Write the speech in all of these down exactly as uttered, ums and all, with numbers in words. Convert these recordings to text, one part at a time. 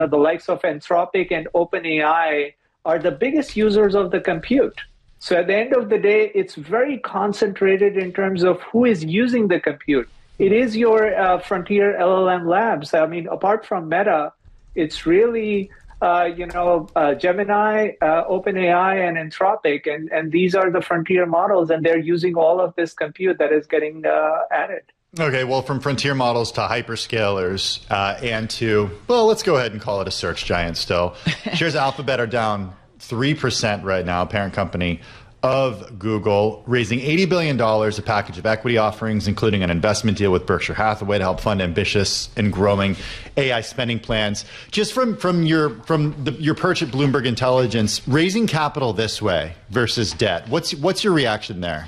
the likes of Anthropic and OpenAI are the biggest users of the compute. So at the end of the day, it's very concentrated in terms of who is using the compute. It is your uh, frontier L L M labs. I mean, apart from Meta, it's really, uh, you know, uh, Gemini, uh, OpenAI, and Anthropic, and, and these are the frontier models, and they're using all of this compute that is getting uh, added. Okay, well, from frontier models to hyperscalers uh, and to, well, let's go ahead and call it a search giant still. Shares of Alphabet are down three percent right now, parent company of Google, raising eighty billion dollars, a package of equity offerings, including an investment deal with Berkshire Hathaway to help fund ambitious and growing A I spending plans. Just from, from your from the, your perch at Bloomberg Intelligence, raising capital this way versus debt, what's what's your reaction there?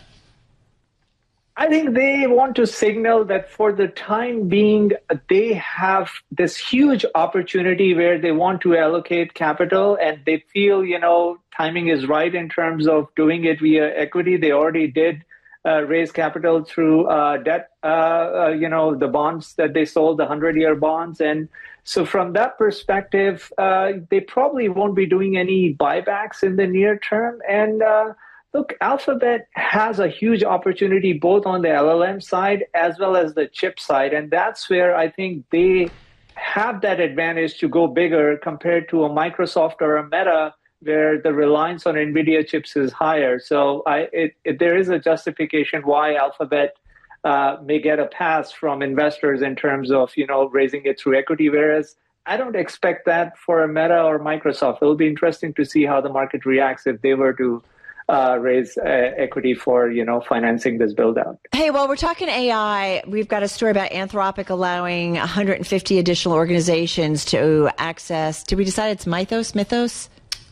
I think they want to signal that for the time being, they have this huge opportunity where they want to allocate capital, and they feel, you know, timing is right in terms of doing it via equity. They already did uh, raise capital through uh, debt, uh, uh, you know, the bonds that they sold, the hundred-year bonds. And so from that perspective, uh, they probably won't be doing any buybacks in the near term. And uh, look, Alphabet has a huge opportunity both on the L L M side as well as the chip side. And that's where I think they have that advantage to go bigger compared to a Microsoft or a Meta, where the reliance on NVIDIA chips is higher. So I, it, it, there is a justification why Alphabet uh, may get a pass from investors in terms of, you know, raising it through equity, whereas I don't expect that for a Meta or Microsoft. It'll be interesting to see how the market reacts if they were to Uh, raise uh, equity for, you know, financing this build out. Hey, while we're talking A I, we've got a story about Anthropic allowing one hundred fifty additional organizations to access. Did we decide it's Mythos? Mythos?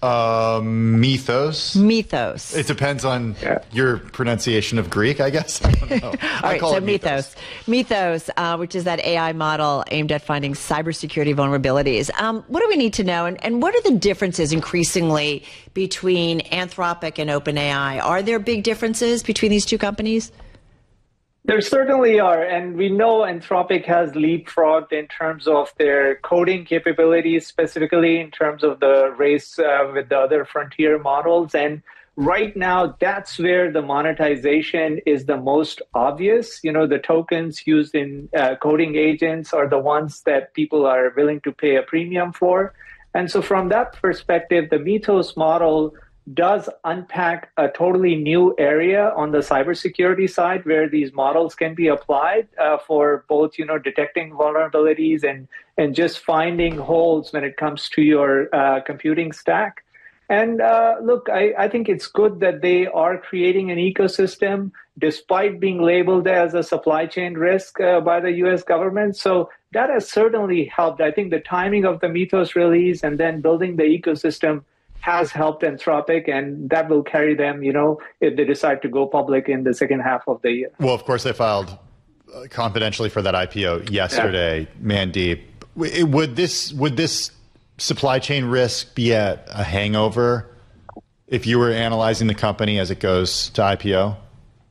Uh, Mythos. Mythos. It depends on yeah. your pronunciation of Greek, I guess. I don't know. All right, so Mythos. Mythos, uh, which is that A I model aimed at finding cybersecurity vulnerabilities. Um, what do we need to know? And, and what are the differences increasingly between Anthropic and OpenAI? Are there big differences between these two companies? There certainly are, and we know Anthropic has leapfrogged in terms of their coding capabilities, specifically in terms of the race uh, with the other frontier models. And right now, that's where the monetization is the most obvious. You know, the tokens used in uh, coding agents are the ones that people are willing to pay a premium for. And so from that perspective, the Mythos model does unpack a totally new area on the cybersecurity side where these models can be applied uh, for both, you know, detecting vulnerabilities and, and just finding holes when it comes to your uh, computing stack. And uh, look, I, I think it's good that they are creating an ecosystem despite being labeled as a supply chain risk uh, by the U S government. So that has certainly helped. I think the timing of the Mythos release and then building the ecosystem has helped Anthropic, and that will carry them, you know, if they decide to go public in the second half of the year. Well, of course, they filed uh, confidentially for that I P O yesterday, yeah. Mandeep. Would this would this supply chain risk be a, a hangover if you were analyzing the company as it goes to I P O?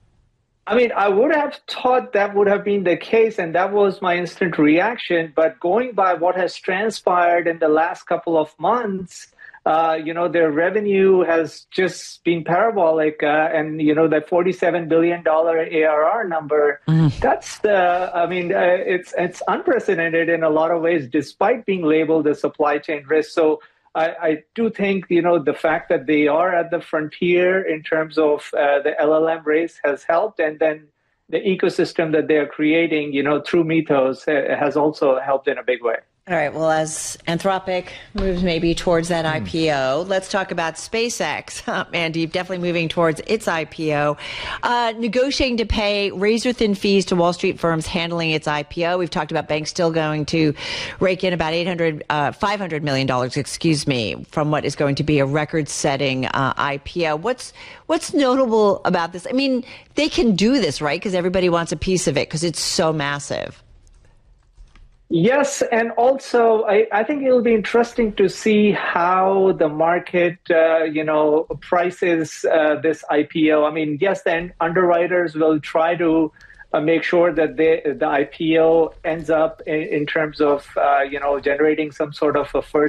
I mean, I would have thought that would have been the case, and that was my instant reaction. But going by what has transpired in the last couple of months, Uh, you know, their revenue has just been parabolic, uh, and, you know, that forty-seven billion dollars A R R number, mm. that's the, I mean, uh, it's it's unprecedented in a lot of ways, despite being labeled a supply chain risk. So I, I do think, you know, the fact that they are at the frontier in terms of uh, the L L M race has helped, and then the ecosystem that they are creating, you know, through Mythos uh, has also helped in a big way. All right. Well, as Anthropic moves maybe towards that I P O, let's talk about SpaceX. Mandy, definitely moving towards its I P O. Uh, negotiating to pay razor-thin fees to Wall Street firms handling its I P O. We've talked about banks still going to rake in about eight hundred, uh, five hundred million dollars, excuse me, from what is going to be a record-setting uh, I P O. What's what's notable about this? I mean, they can do this, right? Because everybody wants a piece of it because it's so massive. Yes, and also I, I think it'll be interesting to see how the market, uh, you know, prices uh, this I P O. I mean, yes, then underwriters will try to uh, make sure that they, the I P O ends up in, in terms of, uh, you know, generating some sort of a first